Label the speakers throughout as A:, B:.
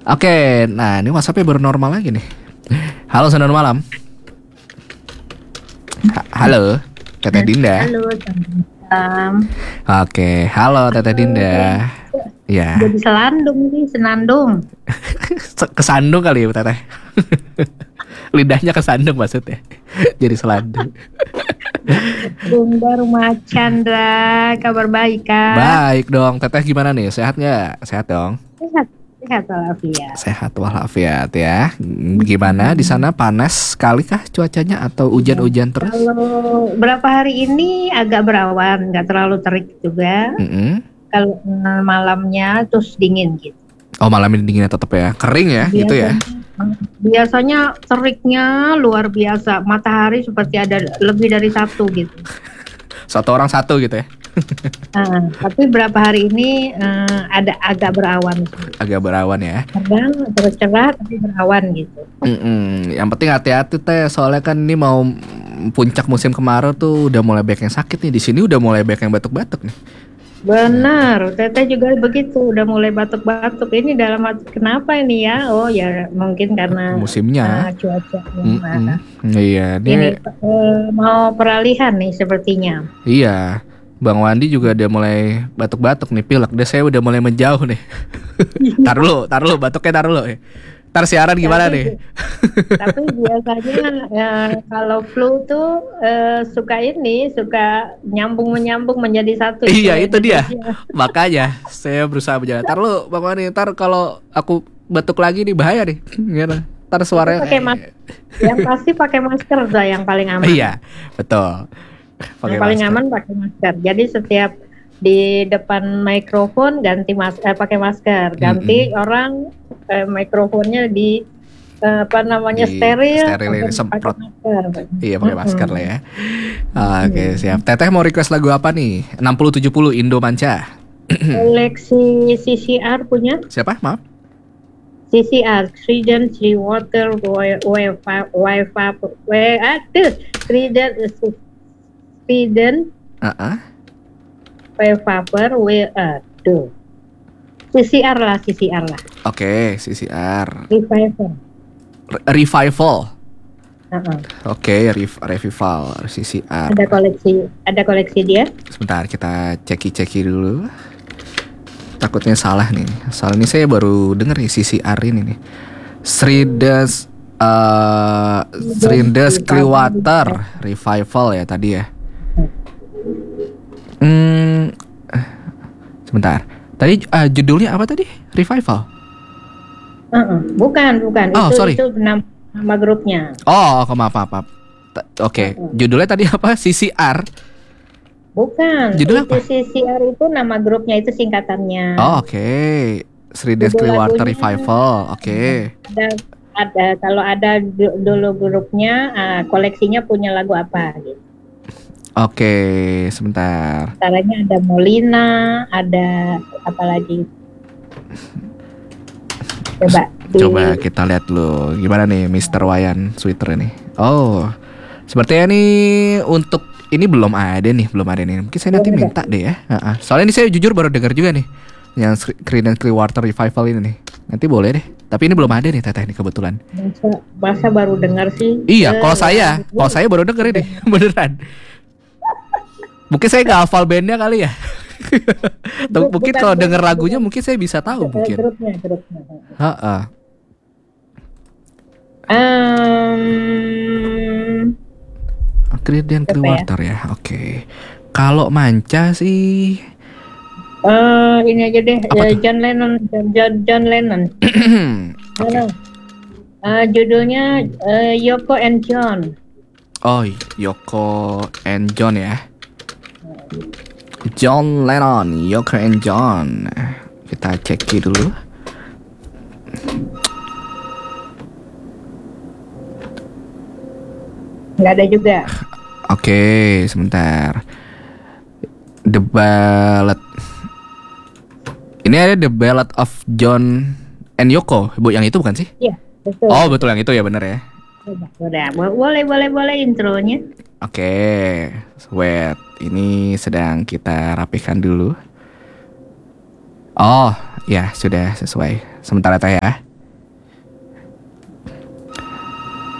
A: Oke, nah ini WhatsAppnya baru normal lagi nih. Halo, selamat malam. Halo, Teteh Dinda.
B: Halo, selamat malam.
A: Oke, halo Teteh Dinda. Ya,
B: Jadi selandung nih, senandung.
A: kesandung kali ya Teteh. Lidahnya kesandung maksudnya. Jadi selandung.
B: Bunda Rumah Chandra, kabar baik kah?
A: Baik dong, Teteh gimana nih? Sehat nggak? Sehat dong.
B: Sehat, sehat walafiat.
A: Sehat walafiat ya. Gimana di sana, panas sekali kah cuacanya atau hujan-hujan terus?
B: Kalau berapa hari ini agak berawan, nggak terlalu terik juga.
A: Mm-mm.
B: Kalau malamnya terus dingin gitu.
A: Oh, malam ini dinginnya tetap ya. Kering ya gitu ya.
B: Biasanya teriknya luar biasa. Matahari seperti ada lebih dari satu gitu.
A: Satu orang satu gitu ya.
B: Tapi berapa hari ini ada agak berawan.
A: Agak berawan ya.
B: Kadang terus cerah tapi berawan gitu.
A: Yang penting hati-hati Teh, soalnya kan ini mau puncak musim kemarau tuh udah mulai banyak yang sakit nih. Di sini udah mulai banyak yang batuk-batuk nih.
B: Benar, Teteh juga begitu, udah mulai batuk-batuk. Ini dalam hati, kenapa ini ya? Oh ya, mungkin karena
A: Musimnya.
B: cuaca.
A: Iya,
B: Ini mau peralihan nih sepertinya.
A: Iya, Bang Wandi juga udah mulai batuk-batuk nih, pilek. Deh saya udah mulai menjauh nih. Tar dulu, batuknya tar dulu. Ntar siaran gimana nih?
B: Tapi biasanya kalau flu tuh suka nyambung menjadi satu.
A: Iya, itu dia. Makanya saya berusaha berjalan. Ntar lu Bang Wandi, ntar kalau aku batuk lagi nih bahaya nih. Gimana? Ntar suaranya
B: yang pasti pakai masker lah yang paling aman.
A: Iya, betul.
B: Yang paling aman pakai masker. Jadi setiap di depan mikrofon pakai masker. Ganti orang mikrofonnya di steril
A: semprot. Iya, pakai masker lah ya. Oke, siap. Teteh mau request lagu apa nih? 6070 Indo Manca.
B: Koleksi CCR punya?
A: Siapa? Maaf.
B: CCR, Sweden Sea Water Sweden Vapor CCR lah.
A: Oke, CCR.
B: Revival.
A: Oke, revival CCR.
B: Ada koleksi dia.
A: Sebentar, kita ceki dulu. Takutnya salah nih. Soalnya ini saya baru denger nih CCR ini nih. Srindas Clearwater Revival ya tadi ya. Sebentar. Tadi judulnya apa tadi? Revival?
B: Bukan.
A: Oh, sorry.
B: Itu nama grupnya.
A: Oh, maaf. Oke. Judulnya tadi apa? CCR?
B: Bukan.
A: Judul apa?
B: CCR itu nama grupnya, itu singkatannya.
A: Oh, oke. Srindas Clearwater Revival. Oke.
B: Ada kalau ada dulu grupnya, koleksinya punya lagu apa gitu.
A: Oke, sebentar.
B: Caranya ada Molina, ada apa lagi?
A: Coba kita lihat dulu. Gimana nih Mr. Wayan Sweater ini? Oh, sepertinya nih untuk ini belum ada nih. Mungkin saya nanti minta deh ya. Soalnya ini saya jujur baru dengar juga nih yang Creedence Clearwater Revival ini nih. Nanti boleh deh. Tapi ini belum ada nih Teteh nih kebetulan.
B: Masa baru dengar sih?
A: Iya, kalau saya baru dengar ini beneran. Mungkin saya nggak hafal bandnya kali ya. Mungkin kalau denger lagunya mungkin saya bisa tahu mungkin.
B: Grupnya.
A: Creedence Clearwater ya. Oke. Kalau Manca sih
B: ini aja deh, John Lennon.
A: Okay.
B: Judulnya Yoko and John.
A: Oh, Yoko and John ya. John Lennon, Yoko and John. Kita cek dulu.
B: Nggak ada juga.
A: Oke, sebentar. The Ballad. Ini ada The Ballad of John and Yoko. Bu, yang itu bukan sih?
B: Iya, betul.
A: Oh, betul yang itu ya, benar ya.
B: Udah, boleh intronya.
A: Oke, wait. Ini sedang kita rapikan dulu. Oh, ya sudah sesuai. Sementara Teh ya.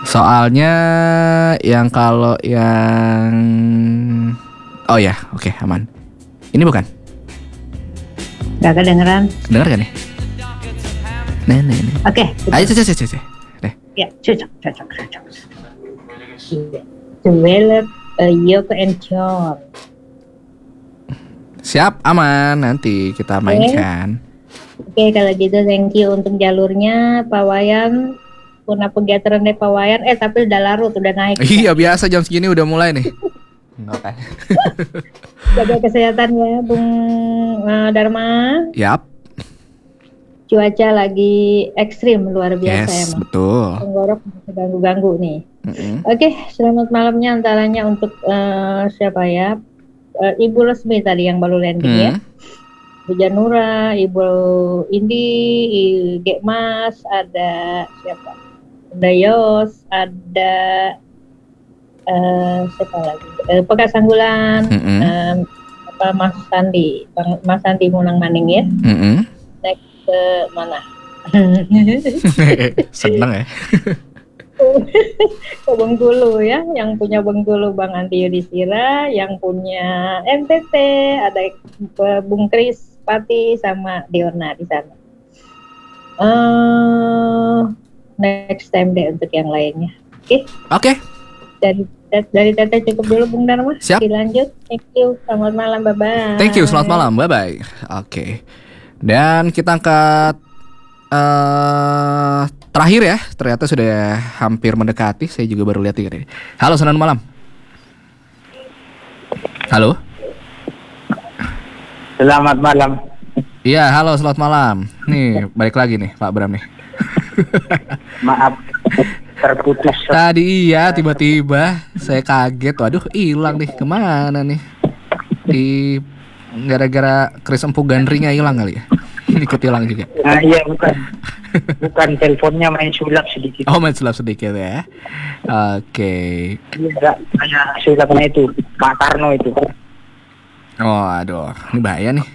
A: Soalnya yang kalau yang oh ya, oke, aman. Ini bukan?
B: Gak kedengeran.
A: Dengar kan nih? Nih.
B: Oke.
A: Ayo, cek. Deh.
B: Ya, cocok. Develop Yoko and John.
A: Siap, aman. Nanti kita mainkan.
B: Oke, kalau gitu thank you untuk jalurnya Pak Wayan. Puna pegiatan deh Pak Wayan. Tapi udah larut, udah naik.
A: Iya, biasa jam segini udah mulai nih. Enggak kan?
B: Jaga kesehatan ya, Bung Dharma.
A: Yap.
B: Cuaca lagi ekstrim, luar biasa
A: Yes,
B: emang.
A: betul.
B: Tenggorok ganggu-ganggu nih. Oke, selamat malamnya antaranya untuk siapa ya? Ibu Resmi tadi yang baru landing ya. Ibu Janura, Ibu Indi, Gekmas, ada siapa? Ada Yos, ada siapa lagi? Pekat Sanggulan, Mas Sandi Munang Maning ya. Next ke mana?
A: Seneng ya.
B: Ke Bengkulu ya, yang punya Bengkulu Bang Andi Yudhistira, yang punya NTT ada Bung Kris Pati sama Diorna di sana. Next time deh untuk yang lainnya. Oke. Dari Tete cukup dulu Bung Dharma.
A: Siap.
B: Dilanjut. Thank you. Selamat malam. Bye-bye.
A: Thank you. Selamat malam. Bye-bye. Oke. Dan kita angkat terakhir ya. Ternyata sudah hampir mendekati. Saya juga baru lihat ini. Halo, selamat malam. Halo.
C: Selamat malam.
A: Iya, halo, selamat malam. Nih, balik lagi nih Pak Bram nih.
C: Maaf terputus.
A: Tadi iya, tiba-tiba saya kaget. Waduh, hilang nih. Kemana nih? Di gara-gara Kris Empu Gandrinya hilang kali ya. Ikut hilang juga.
C: Nah, iya bukan teleponnya main sulap sedikit.
A: Oh, main sulap sedikit ya. Oke.
C: Iya, kayak sulapnya itu Pak Karno itu.
A: Oh, aduh, ini bahaya nih.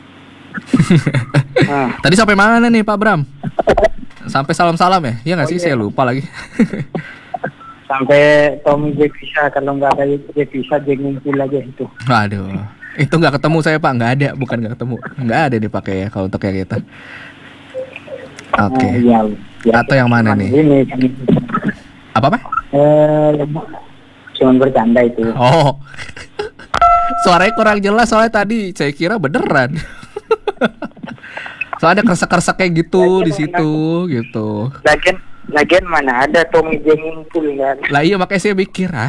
A: Tadi sampai mana nih Pak Bram? Sampai salam-salam ya? Iya nggak sih? Saya lupa lagi.
C: Sampai Tommy J bisa, kalau nggak ada J bisa dia ngumpul aja itu.
A: Waduh, itu nggak ketemu saya Pak, nggak ada, bukan nggak ketemu, nggak ada dipakai ya kalau untuk yang kita. Oke.
C: Ya,
A: atau yang mana nih?
C: Ini
A: apa Pak?
C: Cuman bercanda itu.
A: Oh, suaranya kurang jelas soalnya tadi saya kira beneran. Soalnya kresek-kresek kayak gitu di situ gitu.
C: Lagian mana ada Tommy J ngumpul kan?
A: Lah iya makanya saya mikir Hah?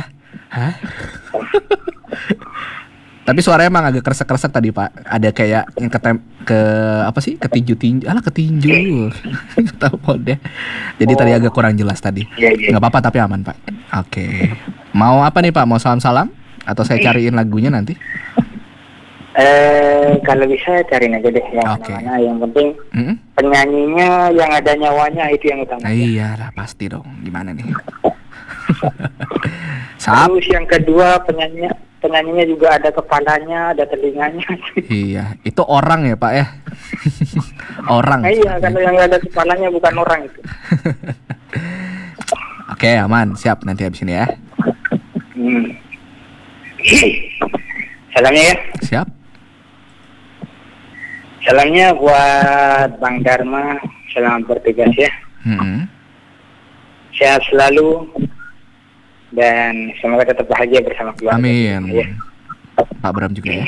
A: Tapi suaranya emang agak kresek-kresek tadi Pak. Ada kayak yang ke apa sih? Ketinju. Alah ketinju. Tahu mode. Jadi tadi agak kurang jelas tadi.
C: Iya.
A: Gak apa-apa tapi aman Pak. Oke. Mau apa nih Pak? Mau salam-salam? Atau saya cariin lagunya nanti?
C: Kalau bisa cariin aja deh yang mana. Yang penting penyanyinya yang ada nyawanya itu yang utama.
A: Iya lah pasti dong. Gimana nih?
C: Terus yang kedua penyanyinya juga ada kepalanya, ada telinganya.
A: Iya, itu orang ya Pak ya. Orang.
C: Iya, kalau yang ada kepalanya bukan orang itu.
A: Oke, aman, siap nanti habis ini ya.
C: Salamnya ya.
A: Siap.
C: Salamnya buat Bang Dharma, selamat bertugas ya. Sehat selalu dan semoga tetap bahagia bersama keluarga.
A: Amin.
C: Ya.
A: Pak Bram juga ya.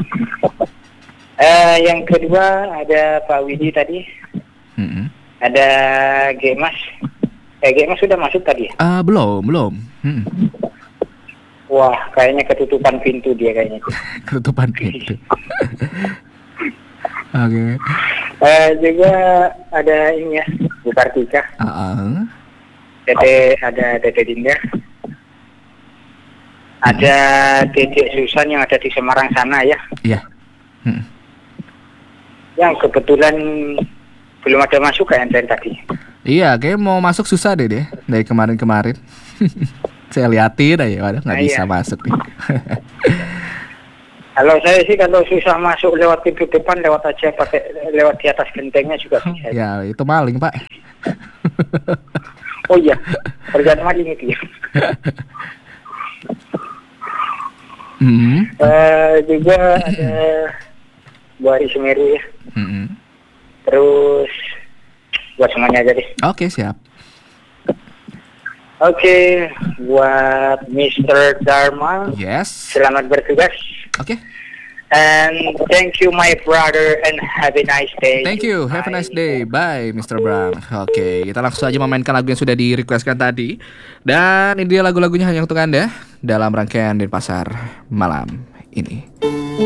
C: Yang kedua ada Pak Widi tadi. Ada Gemas. Gemas sudah masuk tadi ya?
A: Belum.
C: Wah, kayaknya ketutupan pintu dia kayaknya.
A: Ketutupan pintu. Oke.
C: Juga ada ini ya, Bu Kartika. Tete Dinda. Ada Dedek Susan yang ada di Semarang sana ya.
A: Iya.
C: Yang kebetulan belum ada masuk kayak dari tadi.
A: Iya, kayak mau masuk susah deh dari kemarin. Saya liatin aja, waduh nggak bisa masuk nih.
C: Kalau saya sih kalau susah masuk lewat pintu depan, lewat di atas gentengnya juga bisa.
A: Ya itu maling Pak.
C: Oh iya, kerjaan maling itu ya. Juga ada Bu Ari Sumeru ya. Terus buat semuanya aja deh.
A: Oke, siap.
C: Oke, buat Mr. Dharma.
A: Yes.
C: Selamat bertugas.
A: Oke.
C: And thank you my brother and have a nice day.
A: Thank you, have a nice day. Bye Mr. Bram. Oke, kita langsung saja memainkan lagu yang sudah di-requestkan tadi. Dan ini dia lagu-lagunya hanya untuk Anda dalam rangkaian Denpasar malam ini.